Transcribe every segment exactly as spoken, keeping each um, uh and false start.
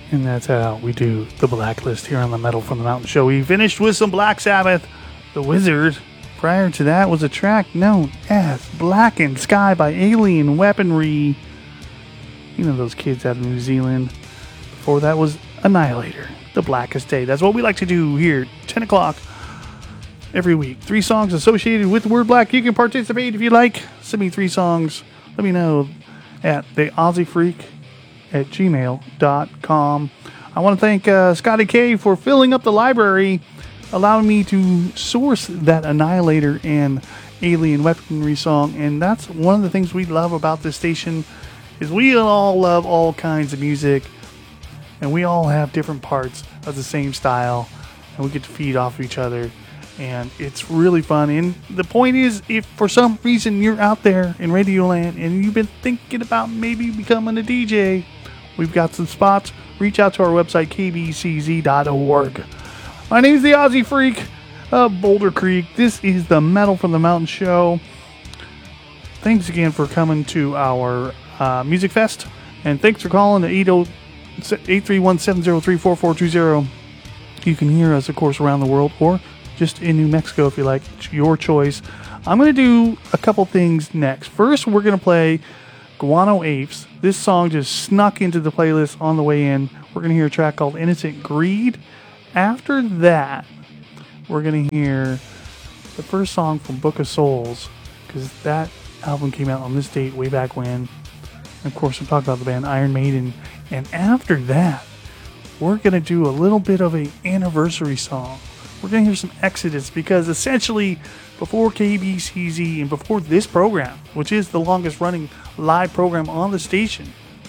And that's how we do the Blacklist here on the Metal from the Mountain Show. We finished with some Black Sabbath, The Wizard. Prior to that was a track known as Blackened Sky by Alien Weaponry. You know those kids out of New Zealand. Before that was Annihilator, The Blackest Day. That's what we like to do here, ten o'clock every week. Three songs associated with the word black. You can participate if you like. Send me three songs. Let me know at the Aussie Freak at gmail dot com. I want to thank uh, Scotty K for filling up the library, allowing me to source that Annihilator and Alien Weaponry song. And that's one of the things we love about this station is we all love all kinds of music, and we all have different parts of the same style, and we get to feed off of each other, and it's really fun. And the point is, if for some reason you're out there in Radioland and you've been thinking about maybe becoming a D J, we've got some spots. Reach out to our website, k b c z dot org. My name is the Aussie Freak of Boulder Creek. This is the Metal from the Mountain Show. Thanks again for coming to our uh, Music Fest, and thanks for calling at eight three one, seven zero three, four four two zero. You can hear us, of course, around the world, or just in New Mexico if you like. It's your choice. I'm going to do a couple things next. First, we're going to play Guano Apes. This song just snuck into the playlist on the way in. We're going to hear a track called Innocent Greed. After that, we're going to hear the first song from Book of Souls, because that album came out on this date way back when. And of course, I'm talking about the band Iron Maiden. And after that, we're going to do a little bit of an anniversary song. We're going to hear some Exodus, because essentially, before K B C Z and before this program, which is the longest running live program on the station,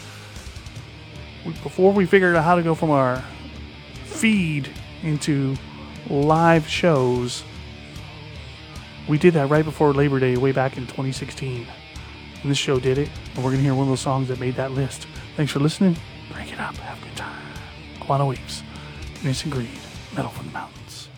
we, before we figured out how to go from our feed into live shows, we did that right before Labor Day way back in twenty sixteen. And this show did it, and we're going to hear one of those songs that made that list. Thanks for listening. Break it up. Have a good time. Guano Apes, Innocent Greed, Metal from the Mountain.